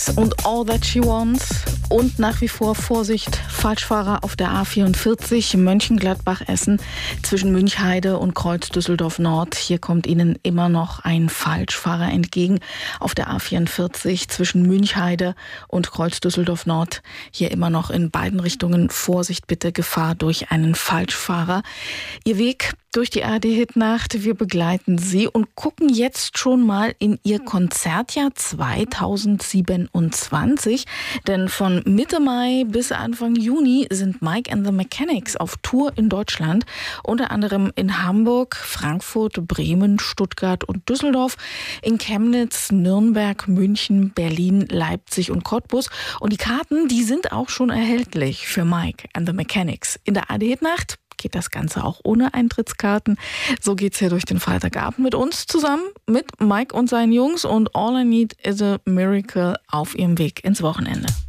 Mechanics und All That She Wants. Und nach wie vor Vorsicht, Falschfahrer auf der A44 Mönchengladbach-Essen zwischen Münchheide und Kreuz Düsseldorf-Nord. Hier kommt Ihnen immer noch ein Falschfahrer entgegen auf der A44 zwischen Münchheide und Kreuz Düsseldorf-Nord. Hier immer noch in beiden Richtungen Vorsicht bitte, Gefahr durch einen Falschfahrer. Ihr Weg durch die ARD-Hitnacht, wir begleiten Sie und gucken jetzt schon mal in Ihr Konzertjahr 2027. Denn von Mitte Mai bis Anfang Juni sind Mike and the Mechanics auf Tour in Deutschland. Unter anderem in Hamburg, Frankfurt, Bremen, Stuttgart und Düsseldorf, in Chemnitz, Nürnberg, München, Berlin, Leipzig und Cottbus. Und die Karten, die sind auch schon erhältlich für Mike and the Mechanics. In der ARD-Hitnacht geht das Ganze auch ohne Eintrittskarten. So geht's hier durch den Freitagabend mit uns zusammen, mit Mike und seinen Jungs und All I Need is a Miracle auf ihrem Weg ins Wochenende.